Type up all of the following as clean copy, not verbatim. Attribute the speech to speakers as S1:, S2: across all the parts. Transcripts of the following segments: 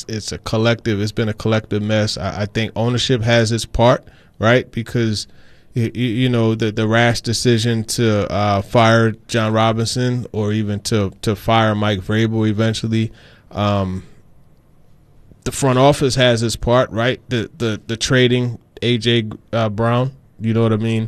S1: it's a collective. It's been a collective mess. I think ownership has its part, right? Because you know the rash decision to fire John Robinson or even to fire Mike Vrabel eventually. The front office has its part, right? The trading A.J. Brown, you know what I mean?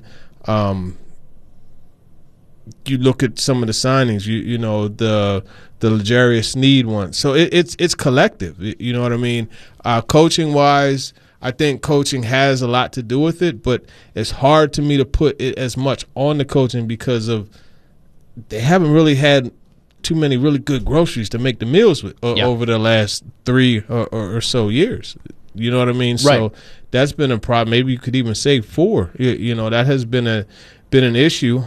S1: You look at some of the signings, you know, the L'Jarius Sneed one. So it's collective, you know what I mean? Coaching-wise, I think coaching has a lot to do with it, but it's hard to me to put it as much on the coaching because of they haven't really had too many really good groceries to make the meals with over the last 3 or so years. You know what I mean?
S2: Right.
S1: So that's been a problem. Maybe you could even say 4. You know, that has been an issue.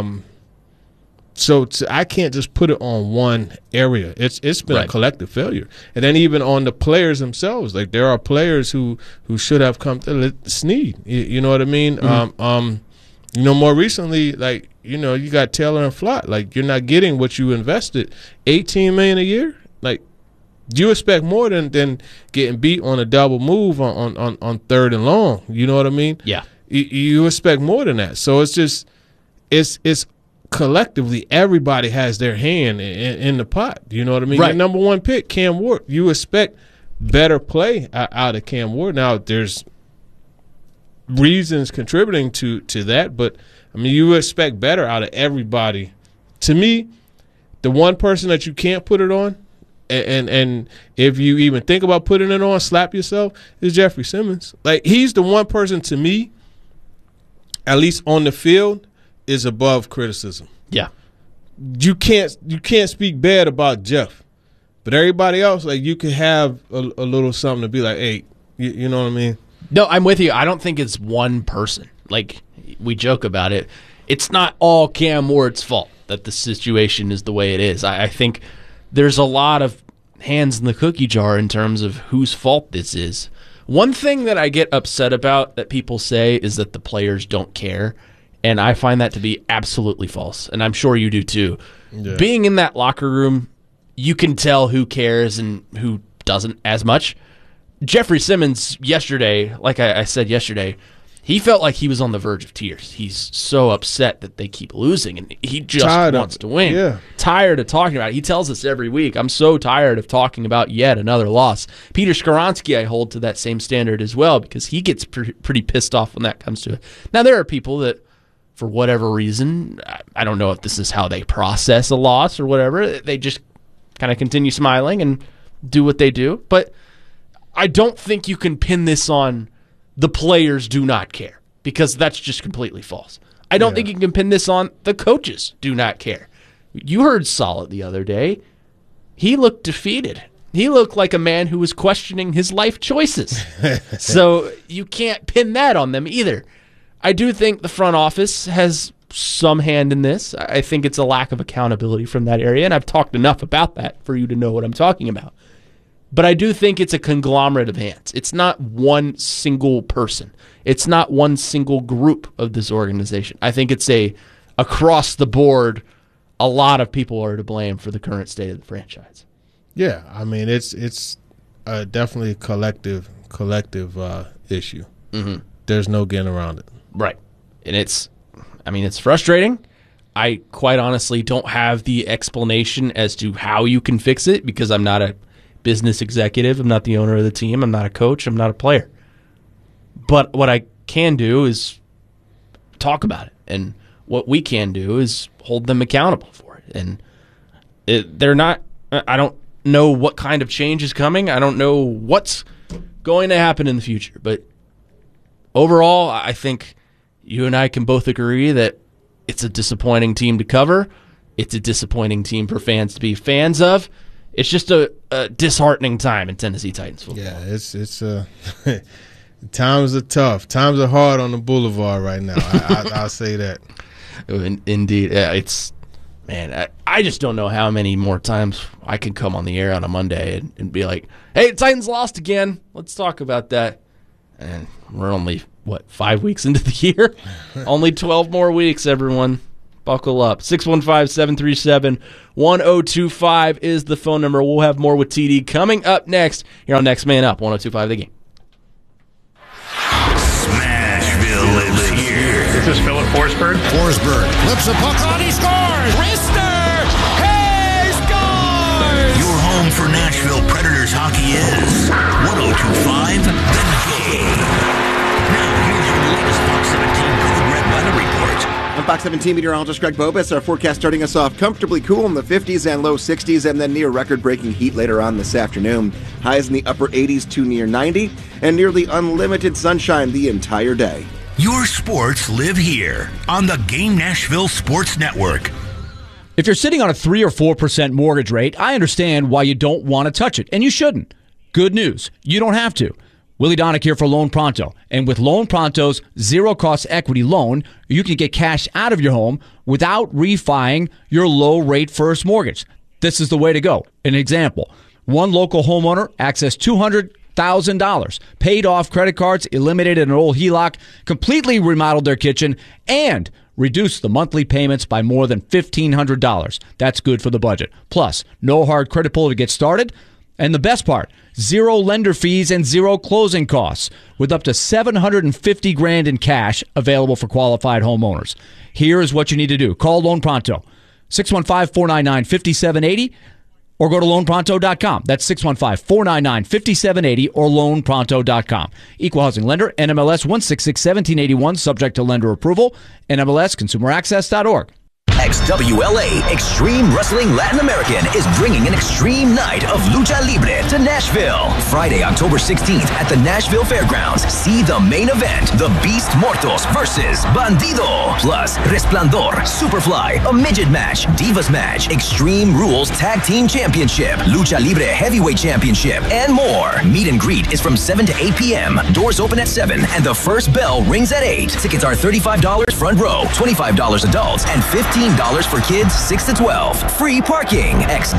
S1: So I can't just put it on one area. It's been a collective failure. And then even on the players themselves, like there are players who should have come to Sneed. You know what I mean?
S2: Mm-hmm.
S1: You know, more recently, like, you know, you got Taylor and Flott. Like, you're not getting what you invested. $18 million a year? Like, you expect more than getting beat on a double move on third and long. You know what I mean?
S2: Yeah.
S1: You expect more than that. So it's just it's collectively everybody has their hand in the pot. You know what I mean?
S2: Right.
S1: Your number 1 pick, Cam Ward. You expect better play out of Cam Ward. Now, there's reasons contributing to that, but I mean, you expect better out of everybody. To me, the one person that you can't put it on, and if you even think about putting it on, slap yourself, is Jeffrey Simmons. Like, he's the one person to me, at least on the field, is above criticism.
S2: Yeah.
S1: You can't speak bad about Jeff, but everybody else, like, you could have a little something to be like, hey, you know what I mean?
S2: No, I'm with you. I don't think it's one person. Like, we joke about it. It's not all Cam Ward's fault that the situation is the way it is. I think there's a lot of hands in the cookie jar in terms of whose fault this is. One thing that I get upset about that people say is that the players don't care, and I find that to be absolutely false, and I'm sure you do too. Yeah. Being in that locker room, you can tell who cares and who doesn't as much. Jeffrey Simmons yesterday, like I said yesterday, he felt like he was on the verge of tears. He's so upset that they keep losing, and he just wants to win.
S1: Yeah.
S2: Tired of talking about it. He tells us every week, I'm so tired of talking about yet another loss. Peter Skoronski, I hold to that same standard as well, because he gets pretty pissed off when that comes to it. Now, there are people that, for whatever reason, I don't know if this is how they process a loss or whatever, they just kind of continue smiling and do what they do. But I don't think you can pin this on the players do not care, because that's just completely false. I don't think you can pin this on the coaches do not care. You heard Solid the other day. He looked defeated. He looked like a man who was questioning his life choices. So you can't pin that on them either. I do think the front office has some hand in this. I think it's a lack of accountability from that area, and I've talked enough about that for you to know what I'm talking about. But I do think it's a conglomerate of hands. It's not one single person. It's not one single group of this organization. I think it's across the board, a lot of people are to blame for the current state of the franchise.
S1: Yeah, I mean, it's definitely a collective issue. Mm-hmm. There's no getting around it.
S2: Right. And it's frustrating. I quite honestly don't have the explanation as to how you can fix it, because I'm not a business executive. I'm not the owner of the team. I'm not a coach. I'm not a player. But what I can do is talk about it. And what we can do is hold them accountable for it. And they're not – I don't know what kind of change is coming. I don't know what's going to happen in the future. But overall, I think you and I can both agree that it's a disappointing team to cover. It's a disappointing team for fans to be fans of. It's just a disheartening time in Tennessee Titans football.
S1: Yeah, it's times are tough. Times are hard on the boulevard right now. I'll say that.
S2: Indeed. Yeah, I just don't know how many more times I can come on the air on a Monday and be like, hey, the Titans lost again. Let's talk about that. And we're only, 5 weeks into the year? Only 12 more weeks, everyone. Buckle up. 615-737-1025 is the phone number. We'll have more with TD coming up next here on Next Man Up, 102.5 The Game.
S3: Smashville lives here.
S4: This is Philip Forsberg.
S5: Forsberg flips a puck on, he scores! Rister! He scores!
S3: Your home for Nashville Predators hockey is 102.5 The Game. Now, here's your latest Fox 17 Code Red weather report.
S6: I'm Fox 17 meteorologist Greg Bobus. Our forecast starting us off comfortably cool in the 50s and low 60s, and then near record-breaking heat later on this afternoon. Highs in the upper 80s to near 90, and nearly unlimited sunshine the entire day.
S3: Your sports live here on the Game Nashville Sports Network.
S7: If you're sitting on a 3 or 4% mortgage rate, I understand why you don't want to touch it, and you shouldn't. Good news, you don't have to. Willie Donick here for Loan Pronto. And with Loan Pronto's zero-cost equity loan, you can get cash out of your home without refining your low-rate first mortgage. This is the way to go. An example, one local homeowner accessed $200,000, paid off credit cards, eliminated an old HELOC, completely remodeled their kitchen, and reduced the monthly payments by more than $1,500. That's good for the budget. Plus, no hard credit pull to get started. And the best part, zero lender fees and zero closing costs, with up to $750,000 in cash available for qualified homeowners. Here is what you need to do. Call Loan Pronto, 615-499-5780, or go to loanpronto.com. That's 615-499-5780 or loanpronto.com. Equal housing lender, NMLS 1661781, subject to lender approval, NMLS consumeraccess.org.
S8: XWLA Extreme Wrestling Latin American is bringing an extreme night of lucha libre to Nashville. Friday, October 16th at the Nashville Fairgrounds. See the main event, the Beast Mortos versus Bandido. Plus, Resplandor, Superfly, a midget match, Divas match, Extreme Rules Tag Team Championship, Lucha Libre Heavyweight Championship, and more. Meet and greet is from 7 to 8 p.m. Doors open at 7 and the first bell rings at 8. Tickets are $35 front row, $25 adults, and $15 for kids 6 to 12. Free parking.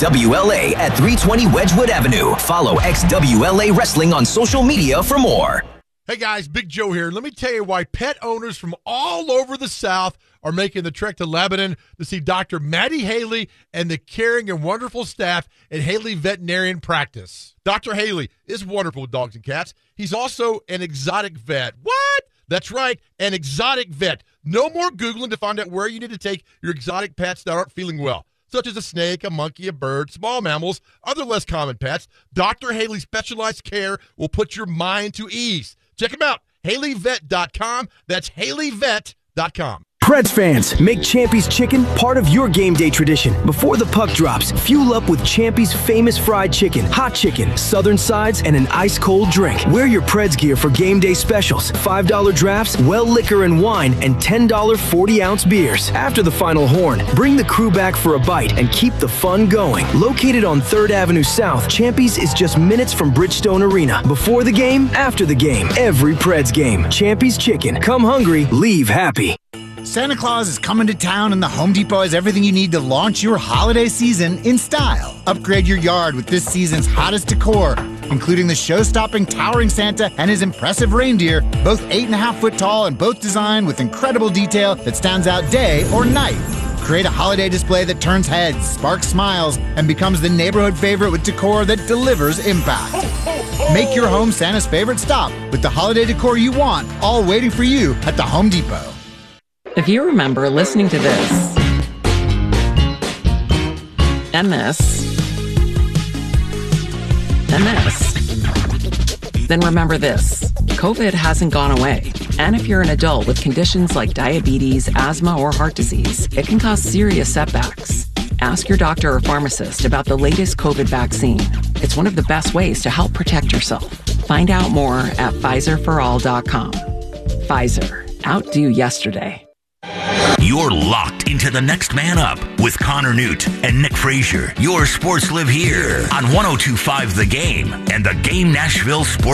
S8: XWLA at 320 Wedgwood Avenue. Follow XWLA Wrestling on social media for more.
S9: Hey guys, Big Joe here. Let me tell you why pet owners from all over the South are making the trek to Lebanon to see Dr. Maddie Haley and the caring and wonderful staff at Haley Veterinarian Practice. Dr. Haley is wonderful with dogs and cats. He's also an exotic vet. What? That's right, an exotic vet. No more Googling to find out where you need to take your exotic pets that aren't feeling well, such as a snake, a monkey, a bird, small mammals, other less common pets. Dr. Haley's specialized care will put your mind to ease. Check him out, HaleyVet.com. That's HaleyVet.com.
S10: Preds fans, make Champy's Chicken part of your game day tradition. Before the puck drops, fuel up with Champy's famous fried chicken, hot chicken, southern sides, and an ice-cold drink. Wear your Preds gear for game day specials, $5 drafts, well liquor and wine, and $10 40-ounce beers. After the final horn, bring the crew back for a bite and keep the fun going. Located on 3rd Avenue South, Champy's is just minutes from Bridgestone Arena. Before the game, after the game, every Preds game. Champy's Chicken. Come hungry, leave happy.
S11: Santa Claus is coming to town, and the Home Depot has everything you need to launch your holiday season in style. Upgrade your yard with this season's hottest decor, including the show-stopping towering Santa and his impressive reindeer, both 8.5 foot tall and both designed with incredible detail that stands out day or night. Create a holiday display that turns heads, sparks smiles, and becomes the neighborhood favorite with decor that delivers impact. Make your home Santa's favorite stop with the holiday decor you want, all waiting for you at the Home Depot.
S12: If you remember listening to this, and this, and this, then remember this. COVID hasn't gone away. And if you're an adult with conditions like diabetes, asthma, or heart disease, it can cause serious setbacks. Ask your doctor or pharmacist about the latest COVID vaccine. It's one of the best ways to help protect yourself. Find out more at PfizerForAll.com. Pfizer. Outdo yesterday.
S3: You're locked into the Next Man Up with Connor Newt and Nick Frazier. Your sports live here on 102.5 The Game and the Game Nashville Sports